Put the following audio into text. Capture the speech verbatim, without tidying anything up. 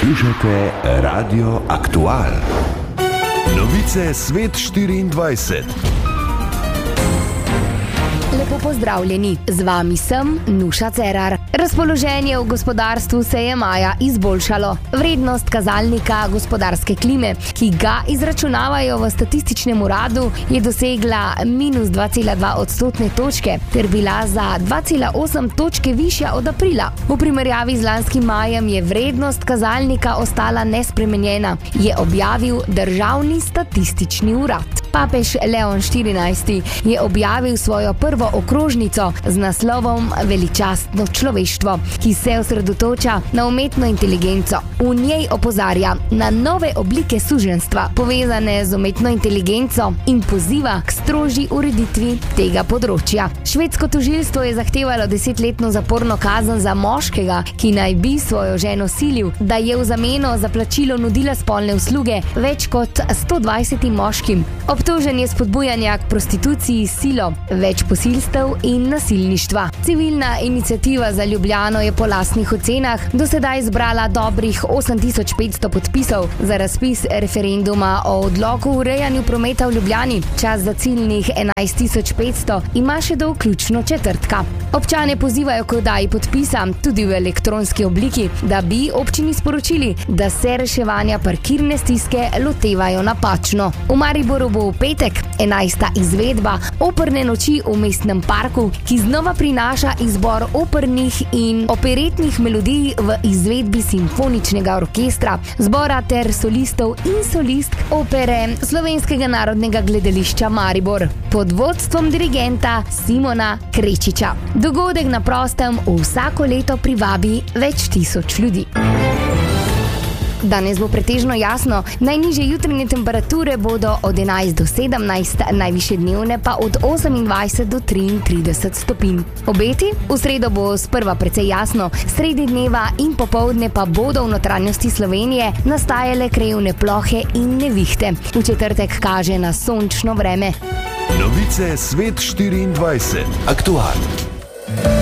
Poslušajte Radio Aktual. Novice Svet štiriindvajset. Lepo pozdravljeni, z vami sem Nuša Cerar. Razpoloženje v gospodarstvu se je maja izboljšalo. Vrednost kazalnika gospodarske klime, ki ga izračunavajo v statističnem uradu, je dosegla minus dva cela dva odstotne točke ter bila za dva cela osem točke višja od aprila. V primerjavi z lanskim majem je vrednost kazalnika ostala nespremenjena, je objavil Državni statistični urad. Papež Leon štirinajsti je objavil svojo prvo okrožnico z naslovom Veličastno človeštvo, ki se osredotoča na umetno inteligenco. V njej opozarja na nove oblike suženjstva, povezane z umetno inteligenco, in poziva k strožji ureditvi tega področja. Švedsko tožilstvo je zahtevalo desetletno zaporno kazen za moškega, ki naj bi svojo ženo silil, da je v zameno za plačilo nudila spolne usluge več kot sto dvajsetim moškim. Obtožen je spodbujanja k prostituciji s silo, več posilstev in nasilništva. Civilna iniciativa za Ljubljano je po lastnih ocenah do sedaj zbrala dobrih osem tisoč petsto podpisov za razpis referenduma o odloku o urejanju prometa v Ljubljani. Čas za ciljnih enajst tisoč petsto ima še do vključno četrtka. Občane pozivajo k oddaji podpisa tudi v elektronski obliki, da bi občini sporočili, da se reševanja parkirne stiske lotevajo napačno. V Mariboru bo v petek enajsta izvedba operne noči v mestnem parku, ki znova prinaša izbor opernih in operetnih melodij v izvedbi simfoničnega orkestra, zbora ter solistov in solistk opere Slovenskega narodnega gledališča Maribor pod vodstvom dirigenta Simona Krečiča. Dogodek na prostem vsako leto privabi več tisoč ljudi. Danes bo pretežno jasno, najnižje jutranje temperature bodo od enajst do sedemnajst, najvišje dnevne pa od osemindvajset do triintrideset stopinj. Obeti? V sredo bo sprva precej jasno, sredi dneva in popoldne pa bodo v notranjosti Slovenije nastajale krajevne plohe in nevihte. V četrtek kaže na sončno vreme. Novice Svet štiriindvajset. Aktual.